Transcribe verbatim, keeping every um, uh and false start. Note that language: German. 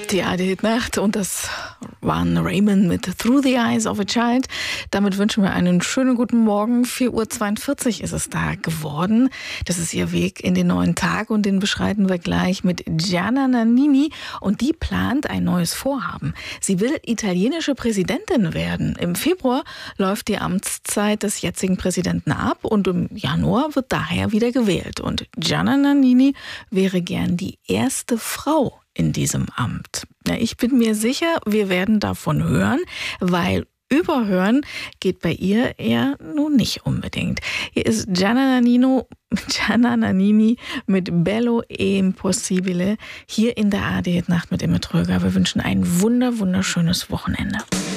Die A D-Hit-Nacht und das waren Raymond mit Through the Eyes of a Child. Damit wünschen wir einen schönen guten Morgen. vier Uhr zweiundvierzig ist es da geworden. Das ist ihr Weg in den neuen Tag und den beschreiten wir gleich mit Gianna Nannini. Und die plant ein neues Vorhaben. Sie will italienische Präsidentin werden. Im Februar läuft die Amtszeit des jetzigen Präsidenten ab und im Januar wird daher wieder gewählt. Und Gianna Nannini wäre gern die erste Frau in diesem Amt. Ja, ich bin mir sicher, wir werden davon hören, weil überhören geht bei ihr eher nun nicht unbedingt. Hier ist Gianna Nannino, Gianna Nannini mit Bello e Impossibile hier in der A D-Hit-Nacht mit Imme Tröger. Wir wünschen ein wunder, wunderschönes Wochenende.